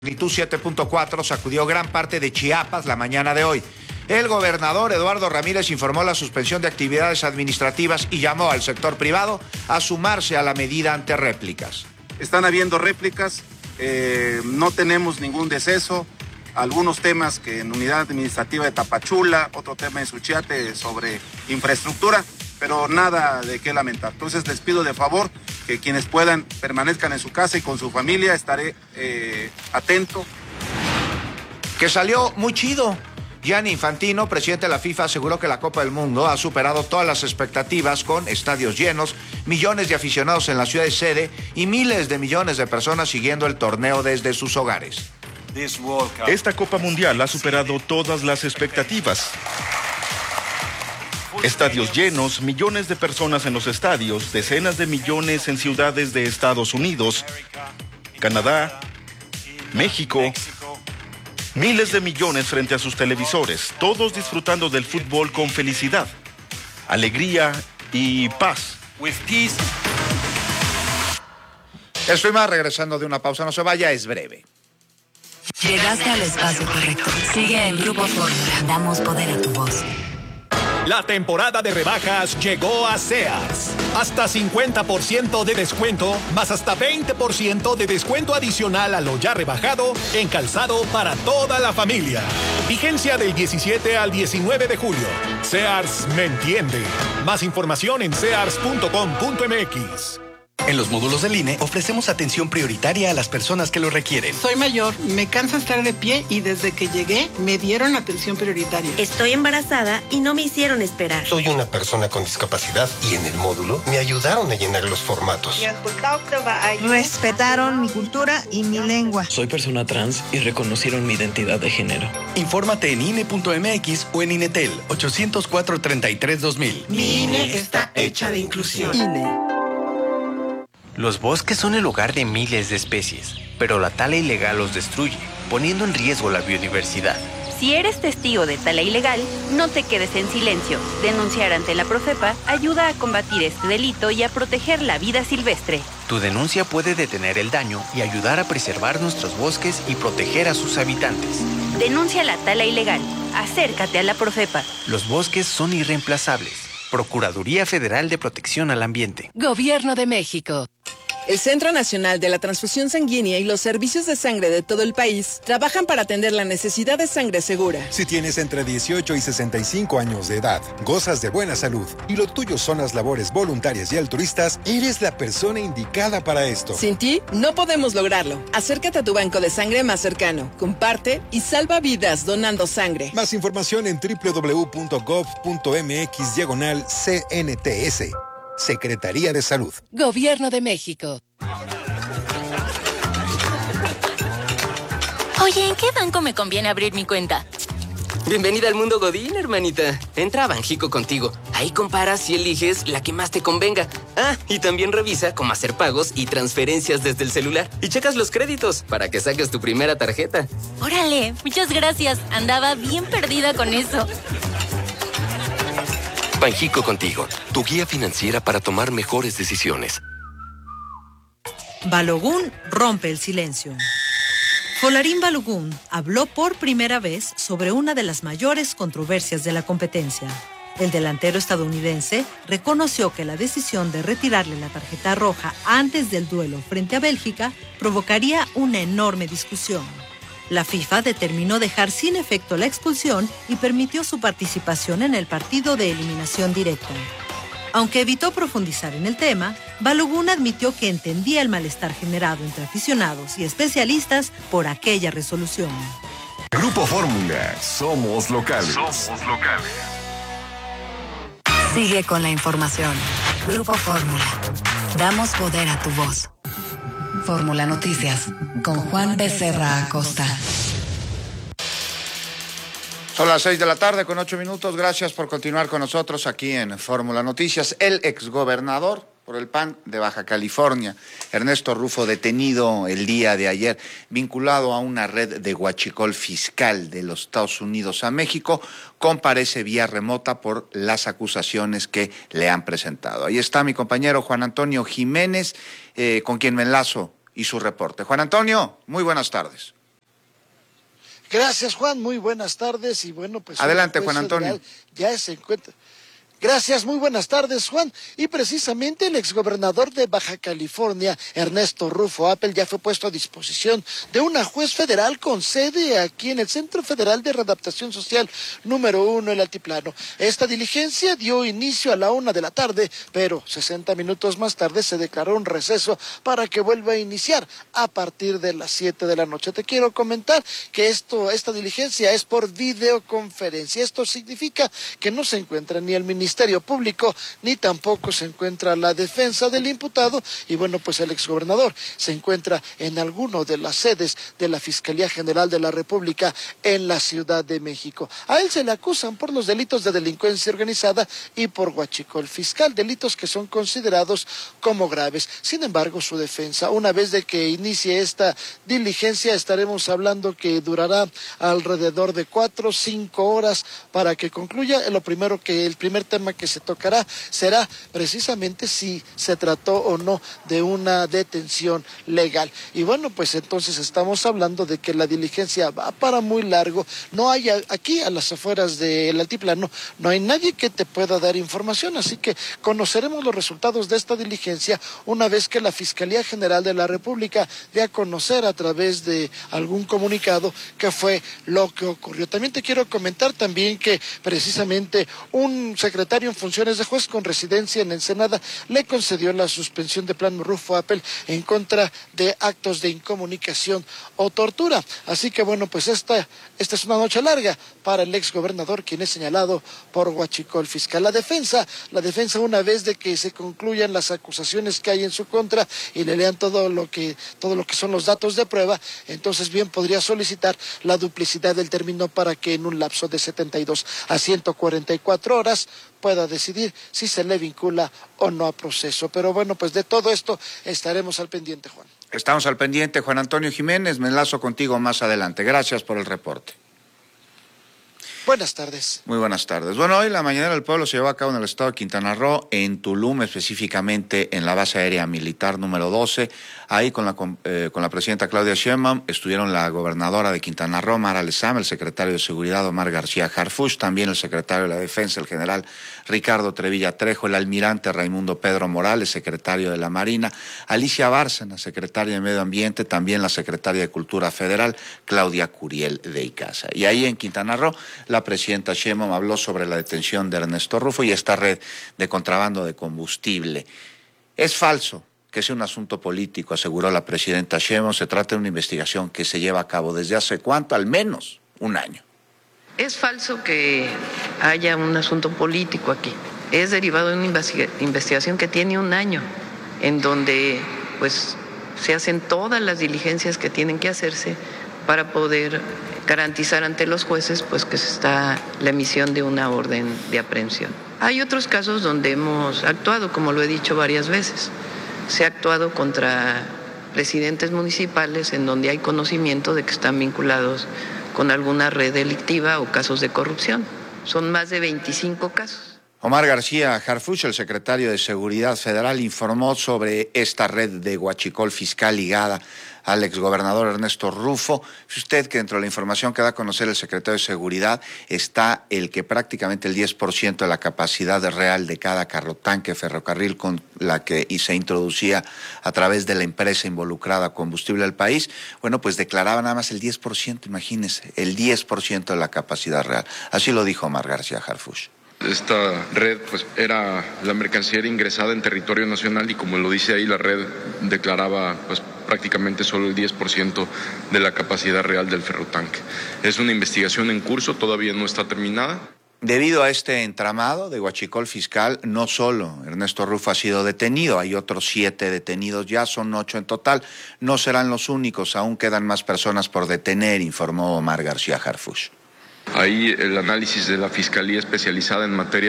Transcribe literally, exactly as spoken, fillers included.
Magnitud siete punto cuatro sacudió gran parte de Chiapas la mañana de hoy. El gobernador Eduardo Ramírez informó la suspensión de actividades administrativas y llamó al sector privado a sumarse a la medida ante réplicas. Están habiendo réplicas, eh, no tenemos ningún deceso, algunos temas que en unidad administrativa de Tapachula, otro tema en Suchiate sobre infraestructura, pero nada de qué lamentar. Entonces les pido de favor que quienes puedan permanezcan en su casa y con su familia, estaré eh, atento. Que salió muy chido. Gianni Infantino, presidente de la FIFA, aseguró que la Copa del Mundo ha superado todas las expectativas con estadios llenos, millones de aficionados en la ciudad de sede y miles de millones de personas siguiendo el torneo desde sus hogares. Esta Copa Mundial ha superado todas las expectativas. Estadios llenos, millones de personas en los estadios, decenas de millones en ciudades de Estados Unidos, Canadá, México, miles de millones frente a sus televisores, todos disfrutando del fútbol con felicidad, alegría y paz. Estoy más regresando de una pausa, no se vaya, es breve. Llegaste al espacio correcto. Sigue en Grupo Fórmula. Damos poder a tu voz. La temporada de rebajas llegó a Sears. Hasta cincuenta por ciento de descuento, más hasta veinte por ciento de descuento adicional a lo ya rebajado en calzado para toda la familia. Vigencia del diecisiete al diecinueve de julio. Sears me entiende. Más información en sears punto com punto m x. En los módulos del I N E ofrecemos atención prioritaria a las personas que lo requieren. Soy mayor, me cansa estar de pie y desde que llegué me dieron atención prioritaria. Estoy embarazada y no me hicieron esperar. Soy una persona con discapacidad y en el módulo me ayudaron a llenar los formatos. Respetaron mi cultura y mi lengua. Soy persona trans y reconocieron mi identidad de género. Infórmate en I N E punto m x o en INETEL ochocientos cuatro, treinta y tres, dos mil. Mi I N E está hecha de inclusión. I N E. Los bosques son el hogar de miles de especies, pero la tala ilegal los destruye, poniendo en riesgo la biodiversidad. Si eres testigo de tala ilegal, no te quedes en silencio. Denunciar ante la Profepa ayuda a combatir este delito y a proteger la vida silvestre. Tu denuncia puede detener el daño y ayudar a preservar nuestros bosques y proteger a sus habitantes. Denuncia la tala ilegal. Acércate a la Profepa. Los bosques son irreemplazables. Procuraduría Federal de Protección al Ambiente. Gobierno de México. El Centro Nacional de la Transfusión Sanguínea y los servicios de sangre de todo el país trabajan para atender la necesidad de sangre segura. Si tienes entre dieciocho y sesenta y cinco años de edad, gozas de buena salud y lo tuyo son las labores voluntarias y altruistas, eres la persona indicada para esto. Sin ti, no podemos lograrlo. Acércate a tu banco de sangre más cercano, comparte y salva vidas donando sangre. Más información en doble u doble u doble u punto gov punto m x diagonal C N T S. Secretaría de Salud. Gobierno de México. Oye, ¿en qué banco me conviene abrir mi cuenta? Bienvenida al mundo Godín, hermanita. Entra a Banjico contigo. Ahí comparas y eliges la que más te convenga. Ah, y también revisa cómo hacer pagos y transferencias desde el celular. Y checas los créditos para que saques tu primera tarjeta. Órale, muchas gracias. Andaba bien perdida con eso. Banjico contigo, tu guía financiera para tomar mejores decisiones. Balogun rompe el silencio. Folarín Balogun habló por primera vez sobre una de las mayores controversias de la competencia. El delantero estadounidense reconoció que la decisión de retirarle la tarjeta roja antes del duelo frente a Bélgica provocaría una enorme discusión. La FIFA determinó dejar sin efecto la expulsión y permitió su participación en el partido de eliminación directa. Aunque evitó profundizar en el tema, Balogun admitió que entendía el malestar generado entre aficionados y especialistas por aquella resolución. Grupo Fórmula, somos locales. Somos locales. Sigue con la información. Grupo Fórmula. Damos poder a tu voz. Fórmula Noticias, con Juan Becerra Acosta. Son las seis de la tarde con ocho minutos. Gracias por continuar con nosotros aquí en Fórmula Noticias. El exgobernador por el P A N de Baja California, Ernesto Rufo, detenido el día de ayer, vinculado a una red de huachicol fiscal de los Estados Unidos a México, comparece vía remota por las acusaciones que le han presentado. Ahí está mi compañero Juan Antonio Jiménez, eh, con quien me enlazo y su reporte. Juan Antonio, muy buenas tardes. Gracias, Juan, muy buenas tardes y bueno, pues... Adelante, Juan Antonio. Ya se encuentra... Gracias, muy buenas tardes, Juan. Y precisamente el exgobernador de Baja California, Ernesto Rufo Appel, ya fue puesto a disposición de una juez federal con sede aquí en el Centro Federal de Readaptación Social número uno, el Altiplano. Esta diligencia dio inicio a la una de la tarde, pero sesenta minutos más tarde se declaró un receso para que vuelva a iniciar a partir de las siete de la noche. Te quiero comentar que esto, esta diligencia es por videoconferencia. Esto significa que no se encuentra ni el Ministerio Ministerio Público, ni tampoco se encuentra la defensa del imputado, y bueno, pues el exgobernador se encuentra en alguno de las sedes de la Fiscalía General de la República en la Ciudad de México. A él se le acusan por los delitos de delincuencia organizada y por huachicol fiscal, delitos que son considerados como graves. Sin embargo, su defensa, una vez de que inicie esta diligencia, estaremos hablando que durará alrededor de cuatro o cinco horas para que concluya. Lo primero que, el primer tema que se tocará será precisamente si se trató o no de una detención legal. Y bueno, pues entonces estamos hablando de que la diligencia va para muy largo. No hay aquí a las afueras del Altiplano, no hay nadie que te pueda dar información, así que conoceremos los resultados de esta diligencia una vez que la Fiscalía General de la República dé a conocer a través de algún comunicado qué fue lo que ocurrió. También te quiero comentar también que precisamente un secretario en funciones de juez con residencia en Ensenada le concedió la suspensión de plano Rufo Appel en contra de actos de incomunicación o tortura. Así que bueno, pues esta, esta es una noche larga para el exgobernador, quien es señalado por huachicol fiscal. La defensa, la defensa una vez de que se concluyan las acusaciones que hay en su contra y le lean todo lo que, todo lo que son los datos de prueba, entonces bien podría solicitar la duplicidad del término para que en un lapso de setenta y dos a ciento cuarenta y cuatro horas pueda decidir si se le vincula o no a proceso. Pero bueno, pues de todo esto estaremos al pendiente, Juan. Estamos al pendiente, Juan Antonio Jiménez, me enlazo contigo más adelante. Gracias por el reporte. Buenas tardes. Muy buenas tardes. Bueno, hoy la Mañanera del Pueblo se llevó a cabo en el estado de Quintana Roo, en Tulum, específicamente en la base aérea militar número doce. Ahí con la, eh, con la presidenta Claudia Sheinbaum estuvieron la gobernadora de Quintana Roo, Mara Lezama, el secretario de Seguridad, Omar García Harfuch, también el secretario de la Defensa, el general Ricardo Trevilla Trejo, el almirante Raimundo Pedro Morales, secretario de la Marina, Alicia Bárcena, secretaria de Medio Ambiente, también la secretaria de Cultura Federal, Claudia Curiel de Icaza. Y ahí en Quintana Roo, la presidenta Sheinbaum habló sobre la detención de Ernesto Rufo y esta red de contrabando de combustible. Es falso que sea un asunto político, aseguró la presidenta Sheinbaum. Se trata de una investigación que se lleva a cabo desde hace cuánto, al menos un año. Es falso que haya un asunto político aquí. Es derivado de una investigación que tiene un año, en donde pues se hacen todas las diligencias que tienen que hacerse para poder garantizar ante los jueces pues que se está la emisión de una orden de aprehensión. Hay otros casos donde hemos actuado, como lo he dicho varias veces. Se ha actuado contra presidentes municipales en donde hay conocimiento de que están vinculados con alguna red delictiva o casos de corrupción. Son más de veinticinco casos. Omar García Harfuch, el secretario de Seguridad Federal, informó sobre esta red de huachicol fiscal ligada al exgobernador Ernesto Rufo. Si usted que dentro de la información que da a conocer el secretario de Seguridad está el que prácticamente el diez por ciento de la capacidad real de cada carrotanque ferrocarril con la que y se introducía a través de la empresa involucrada Combustible del País, bueno, pues declaraba nada más el diez por ciento, imagínese, el diez por ciento de la capacidad real. Así lo dijo Omar García Harfuch. Esta red pues era la mercancía era ingresada en territorio nacional y como lo dice ahí la red declaraba pues prácticamente solo el diez por ciento de la capacidad real del ferrotanque. Es una investigación en curso, todavía no está terminada. Debido a este entramado de huachicol fiscal, no solo Ernesto Rufo ha sido detenido, hay otros siete detenidos ya, son ocho en total. No serán los únicos, aún quedan más personas por detener, informó Omar García Harfuch. Ahí el análisis de la Fiscalía especializada en materia